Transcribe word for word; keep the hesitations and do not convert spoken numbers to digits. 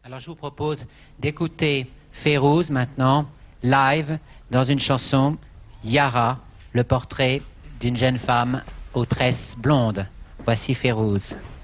Alors je vous propose d'écouter Férouz maintenant, live, dans une chanson, Yara, le portrait d'une jeune femme aux tresses blondes. Voici Férouz.